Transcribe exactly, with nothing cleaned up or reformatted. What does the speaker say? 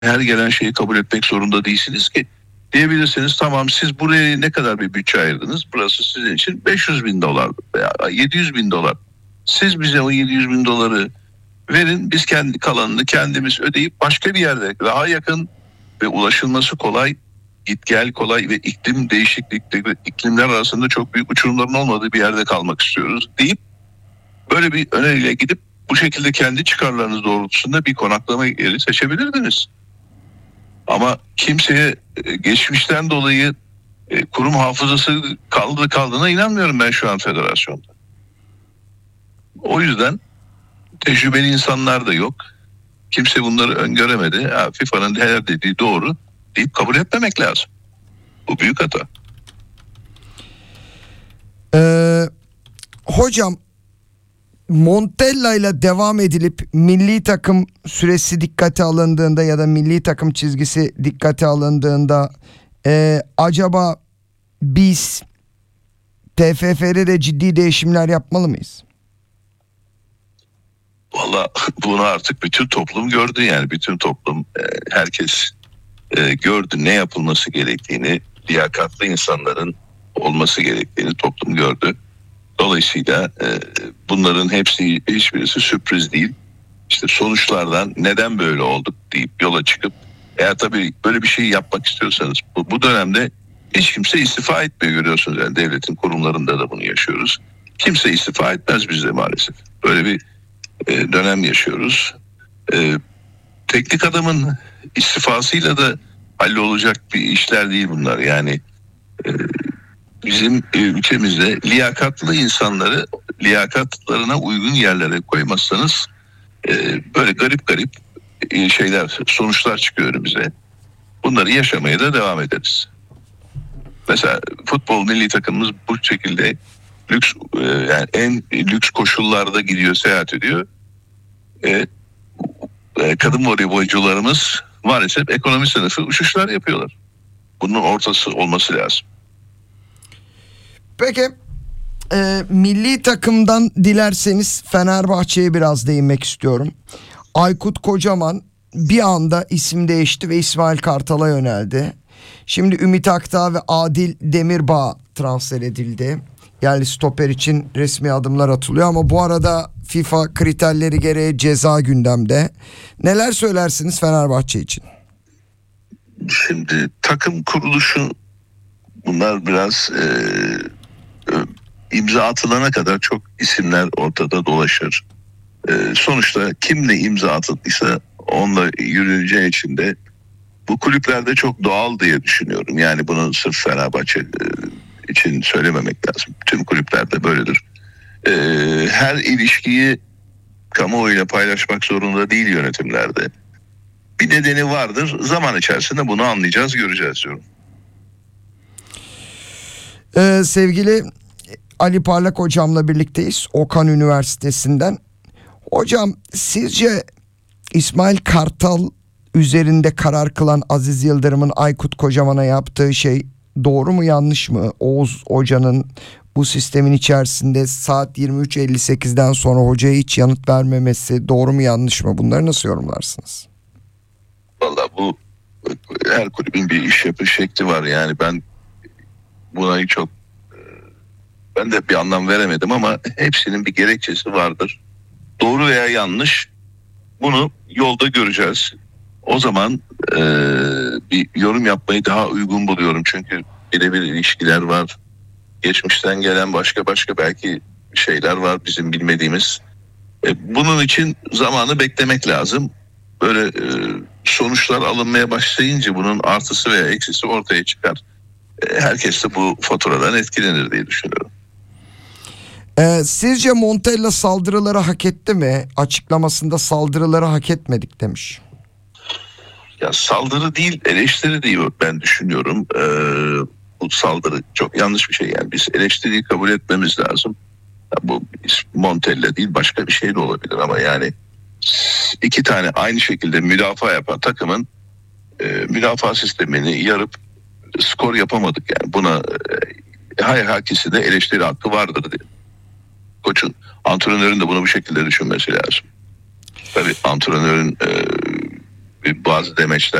her gelen şeyi kabul etmek zorunda değilsiniz ki. Diyebilirsiniz tamam, siz buraya ne kadar bir bütçe ayırdınız? Burası sizin için beş yüz bin dolar veya yedi yüz bin dolar. Siz bize o yedi yüz bin doları verin, biz kendi kalanını kendimiz ödeyip başka bir yerde daha yakın ve ulaşılması kolay, git gel kolay ve iklim değişiklikleri, iklimler arasında çok büyük uçurumların olmadığı bir yerde kalmak istiyoruz deyip böyle bir öneriyle gidip bu şekilde kendi çıkarlarınız doğrultusunda bir konaklama yeri seçebilirdiniz. Ama kimseye geçmişten dolayı kurum hafızası kaldı kaldığına inanmıyorum ben şu an federasyonda. O yüzden tecrübeli insanlar da yok. Kimse bunları öngöremedi. Ha, FIFA'nın her dediği doğru deyip kabul etmemek lazım. Bu büyük hata. Ee, hocam, Montella ile devam edilip milli takım süresi dikkate alındığında ya da milli takım çizgisi dikkate alındığında e, acaba biz T F F'de de ciddi değişimler yapmalı mıyız? Valla bunu artık bütün toplum gördü, yani bütün toplum, e, herkes e, gördü ne yapılması gerektiğini, liyakatlı insanların olması gerektiğini toplum gördü. Dolayısıyla e, bunların hepsi, hiçbirisi sürpriz değil. İşte sonuçlardan neden böyle olduk deyip yola çıkıp, eğer tabii böyle bir şey yapmak istiyorsanız, bu, bu dönemde hiç kimse istifa etmiyor, görüyorsunuz. Yani devletin kurumlarında da bunu yaşıyoruz. Kimse istifa etmez bizde maalesef. Böyle bir e, dönem yaşıyoruz. E, teknik adamın istifasıyla da hallolacak bir işler değil bunlar. Yani e, bizim ülkemizde liyakatlı insanları liyakatlarına uygun yerlere koymazsanız e, böyle garip garip e, şeyler, sonuçlar çıkıyor önümüze. Bunları yaşamaya da devam ederiz. Mesela futbol milli takımımız bu şekilde lüks, e, yani en lüks koşullarda gidiyor, seyahat ediyor. E, e, kadın voleybolcularımız maalesef ekonomi sınıfı uçuşlar yapıyorlar. Bunun ortası olması lazım. Peki e, milli takımdan dilerseniz Fenerbahçe'ye biraz değinmek istiyorum. Aykut Kocaman bir anda isim değişti ve İsmail Kartal'a yöneldi. Şimdi Ümit Akdağ ve Adil Demirbağ transfer edildi. Yani stoper için resmi adımlar atılıyor ama bu arada FIFA kriterleri gereği ceza gündemde. Neler söylersiniz Fenerbahçe için? Şimdi takım kuruluşu, bunlar biraz e, e, imza atılana kadar çok isimler ortada dolaşır. E, sonuçta kimle imza atıldıysa onunla yürüneceği için de bu kulüplerde çok doğal diye düşünüyorum. Yani bunu sırf Fenerbahçe e, için söylememek lazım. Tüm kulüplerde böyledir. E, her ilişkiyi kamuoyuyla paylaşmak zorunda değil yönetimlerde. Bir nedeni vardır. Zaman içerisinde bunu anlayacağız, göreceğiz diyorum. Ee, sevgili Ali Parlak hocamla birlikteyiz. Okan Üniversitesi'nden. Hocam, sizce İsmail Kartal üzerinde karar kılan Aziz Yıldırım'ın Aykut Kocaman'a yaptığı şey doğru mu, yanlış mı? Oğuz Hoca'nın bu sistemin içerisinde saat yirmi üç elli sekizden sonra hocaya hiç yanıt vermemesi doğru mu, yanlış mı? Bunları nasıl yorumlarsınız? Vallahi bu, her kulübün bir iş yapış şekli var. Yani ben buna çok ben de bir anlam veremedim ama hepsinin bir gerekçesi vardır. Doğru veya yanlış, bunu yolda göreceğiz. O zaman e, bir yorum yapmayı daha uygun buluyorum. Çünkü birebir ilişkiler var. Geçmişten gelen başka başka belki şeyler var bizim bilmediğimiz. E, bunun için zamanı beklemek lazım. Böyle e, sonuçlar alınmaya başlayınca bunun artısı veya eksisi ortaya çıkar. E, herkes de bu faturadan etkilenir diye düşünüyorum. Ee, sizce Montella saldırıları hak etti mi? Açıklamasında saldırıları hak etmedik demiş. Ya saldırı değil, eleştiri değil ben düşünüyorum. Ee, bu saldırı çok yanlış bir şey. Yani biz eleştiriyi kabul etmemiz lazım. Ya bu Montella değil, başka bir şey de olabilir ama yani iki tane aynı şekilde müdafaa yapan takımın e, müdafaa sistemini yarıp skor yapamadık. Yani buna e, her herkesi de eleştiri hakkı vardır diye. Koçun, antrenörün de bunu bu şekilde düşünmesi lazım. Tabii antrenörün e, bazı demeçler